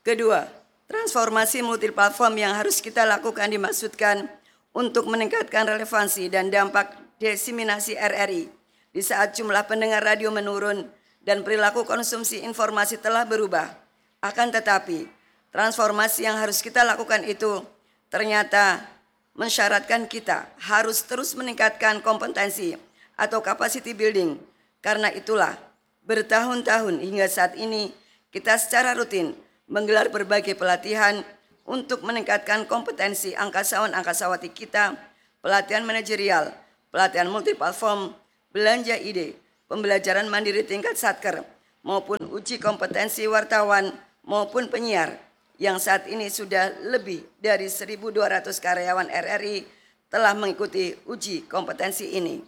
Kedua, transformasi multiplatform yang harus kita lakukan dimaksudkan untuk meningkatkan relevansi dan dampak diseminasi RRI di saat jumlah pendengar radio menurun dan perilaku konsumsi informasi telah berubah. Akan tetapi, transformasi yang harus kita lakukan itu ternyata mensyaratkan kita harus terus meningkatkan kompetensi atau capacity building. Karena itulah, bertahun-tahun hingga saat ini kita secara rutin menggelar berbagai pelatihan untuk meningkatkan kompetensi angkasawan-angkasawati kita, pelatihan manajerial, pelatihan multiplatform, belanja ide, pembelajaran mandiri tingkat satker, maupun uji kompetensi wartawan maupun penyiar, yang saat ini sudah lebih dari 1.200 karyawan RRI telah mengikuti uji kompetensi ini.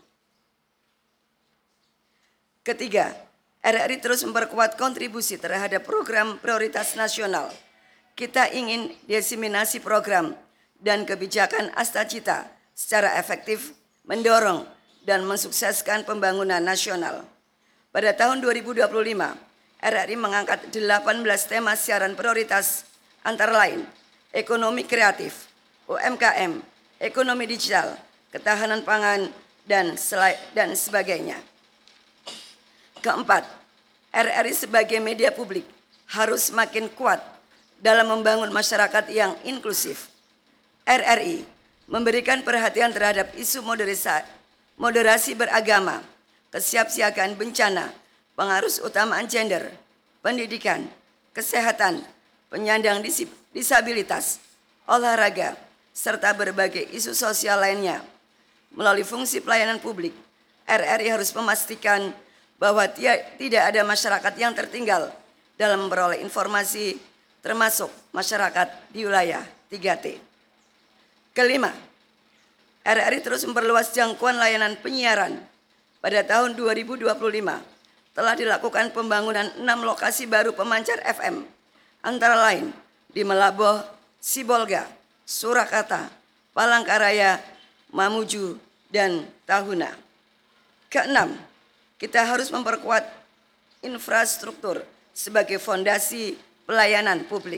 Ketiga, RRI terus memperkuat kontribusi terhadap program prioritas nasional. Kita ingin diseminasi program dan kebijakan Astacita secara efektif mendorong dan mensukseskan pembangunan nasional. Pada tahun 2025, RRI mengangkat 18 tema siaran prioritas antara lain ekonomi kreatif, UMKM, ekonomi digital, ketahanan pangan, dan sebagainya. Keempat, RRI sebagai media publik harus semakin kuat dalam membangun masyarakat yang inklusif. RRI memberikan perhatian terhadap isu moderasi beragama, kesiapsiagaan bencana, pengarus utamaan gender, pendidikan, kesehatan, penyandang disabilitas, olahraga, serta berbagai isu sosial lainnya. Melalui fungsi pelayanan publik, RRI harus memastikan bahwa tidak ada masyarakat yang tertinggal dalam memperoleh informasi, termasuk masyarakat di wilayah 3T. Kelima, RRI terus memperluas jangkauan layanan penyiaran. Pada tahun 2025, telah dilakukan pembangunan 6 lokasi baru pemancar FM, antara lain di Melaboh, Sibolga, Surakarta, Palangkaraya, Mamuju, dan Tahuna. Keenam, kita harus memperkuat infrastruktur sebagai fondasi pelayanan publik.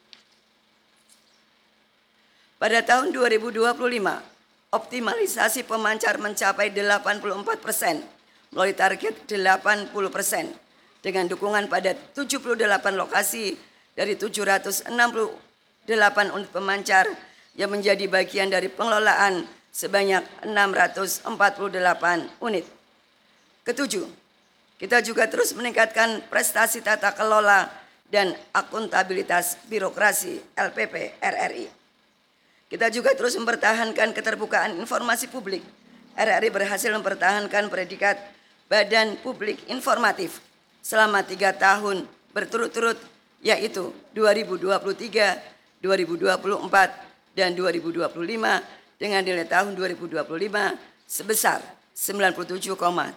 Pada tahun 2025, optimalisasi pemancar mencapai 84% melalui target 80% dengan dukungan pada 78 lokasi dari 768 unit pemancar yang menjadi bagian dari pengelolaan sebanyak 648 unit. Ketujuh, kita juga terus meningkatkan prestasi tata kelola dan akuntabilitas birokrasi LPP RRI. Kita juga terus mempertahankan keterbukaan informasi publik. RRI berhasil mempertahankan predikat Badan Publik Informatif selama 3 tahun berturut-turut, yaitu 2023, 2024, dan 2025 dengan nilai tahun 2025 sebesar 97,35.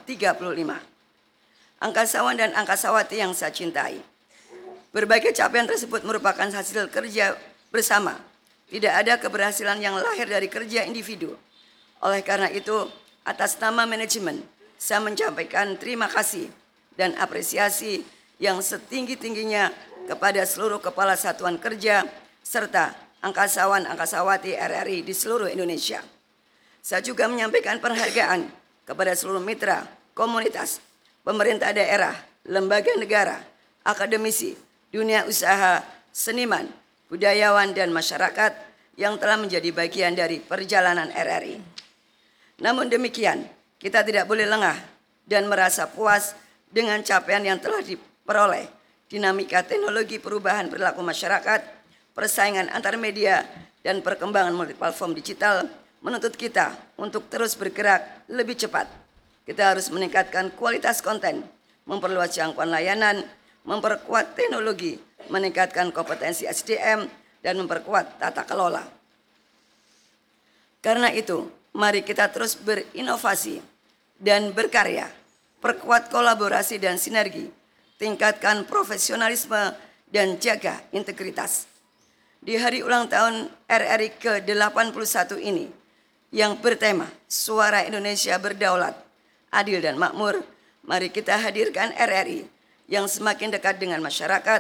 Angkasawan dan angkasawati yang saya cintai, berbagai capaian tersebut merupakan hasil kerja bersama. Tidak ada keberhasilan yang lahir dari kerja individu. Oleh karena itu, atas nama manajemen, saya menyampaikan terima kasih dan apresiasi yang setinggi-tingginya kepada seluruh kepala satuan kerja serta angkasawan-angkasawati RRI di seluruh Indonesia. Saya juga menyampaikan penghargaan kepada seluruh mitra, komunitas, pemerintah daerah, lembaga negara, akademisi, dunia usaha, seniman, budayawan, dan masyarakat yang telah menjadi bagian dari perjalanan RRI. Namun demikian, kita tidak boleh lengah dan merasa puas dengan capaian yang telah diperoleh. Dinamika teknologi perubahan perilaku masyarakat, persaingan antar media, dan perkembangan multiplatform digital menuntut kita untuk terus bergerak lebih cepat. Kita harus meningkatkan kualitas konten, memperluas jangkauan layanan, memperkuat teknologi, meningkatkan kompetensi SDM, dan memperkuat tata kelola. Karena itu, mari kita terus berinovasi dan berkarya, perkuat kolaborasi dan sinergi, tingkatkan profesionalisme, dan jaga integritas. Di hari ulang tahun RRI ke-81 ini, yang bertema Suara Indonesia Berdaulat, Adil dan Makmur, mari kita hadirkan RRI yang semakin dekat dengan masyarakat,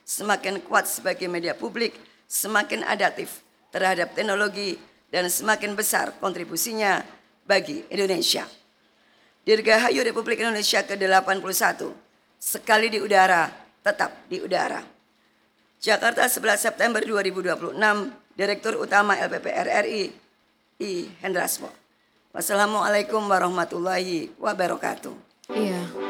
semakin kuat sebagai media publik, semakin adaptif terhadap teknologi, dan semakin besar kontribusinya bagi Indonesia. Dirgahayu Republik Indonesia ke-81, sekali di udara, tetap di udara. Jakarta 11 September 2026, Direktur Utama LPPR RI, I. Hendrasmo. Wassalamualaikum warahmatullahi wabarakatuh. Iya.